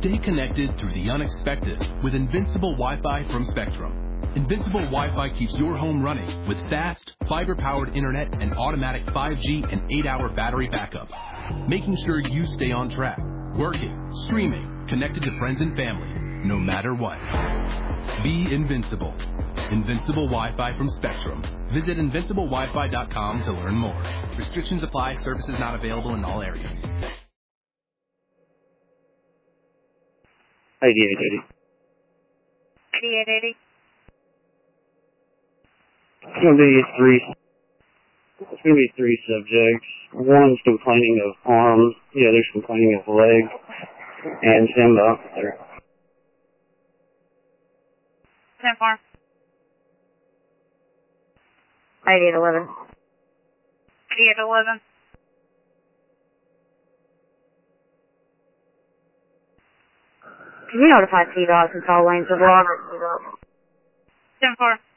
Stay connected through the unexpected with Invincible Wi-Fi from Spectrum. Invincible Wi-Fi keeps your home running with fast, fiber-powered internet and automatic 5G and 8-hour battery backup, making sure you stay on track, working, streaming, connected to friends and family, no matter what. Be invincible. Invincible Wi-Fi from Spectrum. Visit invinciblewifi.com to learn more. Restrictions apply. Services not available in all areas. 8880. 8880. It's going to be three subjects. One's complaining of arms, the other's complaining of leg, and stand officer. 10-4. 8811. 8811. Can you notify T-Dogs and call lanes of Robert? 10-4.